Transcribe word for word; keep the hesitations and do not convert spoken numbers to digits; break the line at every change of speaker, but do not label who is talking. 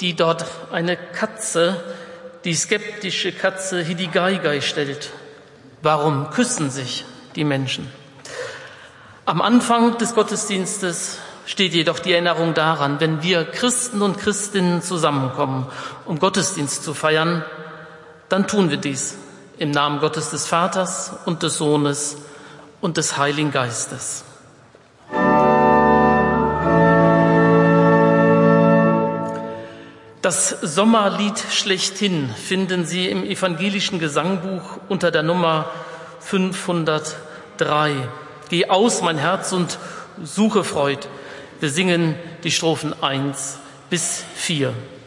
die dort eine Katze, die skeptische Katze Hidigaigai stellt. Warum küssen sich die Menschen? Am Anfang des Gottesdienstes steht jedoch die Erinnerung daran, wenn wir Christen und Christinnen zusammenkommen, um Gottesdienst zu feiern, dann tun wir dies im Namen Gottes des Vaters und des Sohnes und des Heiligen Geistes. Das Sommerlied schlechthin finden Sie im evangelischen Gesangbuch unter der Nummer fünfhundertdrei. Geh aus, mein Herz, und suche Freud. Wir singen die Strophen eins bis vier.